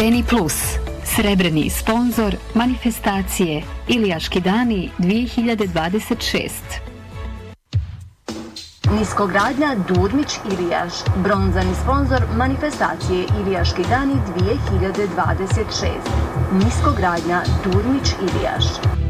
Steni Plus, srebrni sponzor manifestacije Ilijaški dani 2026. Niskogradnja Durmić Ilijaš, bronzani sponzor manifestacije Ilijaški dani 2026. Niskogradnja Durmić Ilijaš.